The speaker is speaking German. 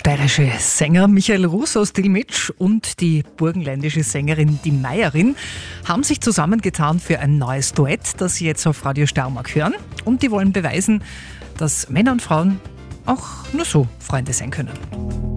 bayerische Sänger Michael Russ aus Dillmitsch und die burgenländische Sängerin Die Meierin haben sich zusammengetan für ein neues Duett, das Sie jetzt auf Radio Steiermark hören. Und die wollen beweisen, dass Männer und Frauen auch nur so Freunde sein können.